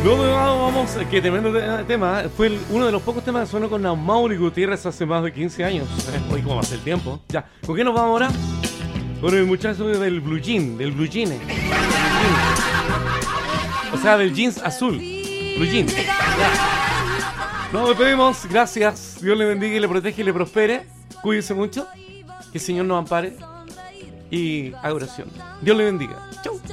No, vamos, qué tremendo tema. Fue uno de los pocos temas que sonó con Mauri Gutiérrez hace más de 15 años. Hoy, ¿cómo hace el tiempo? Ya, ¿con qué nos vamos ahora? Con el muchacho del blue jean, del blue jean. O sea, del jeans azul. Blue jean. Ya. Nos despedimos. Gracias. Dios le bendiga y le protege y le prospere. Cuídese mucho. Que el Señor nos ampare. Y haga oración. Dios le bendiga. Chau.